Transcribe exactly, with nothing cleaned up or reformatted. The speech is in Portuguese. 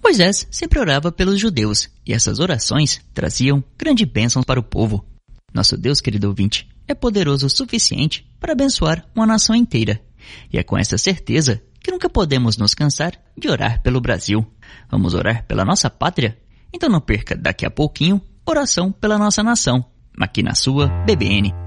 Moisés sempre orava pelos judeus, e essas orações traziam grandes bênçãos para o povo. Nosso Deus, querido ouvinte, é poderoso o suficiente para abençoar uma nação inteira. E é com essa certeza que nunca podemos nos cansar de orar pelo Brasil. Vamos orar pela nossa pátria? Então não perca daqui a pouquinho oração pela nossa nação, aqui na sua B B N.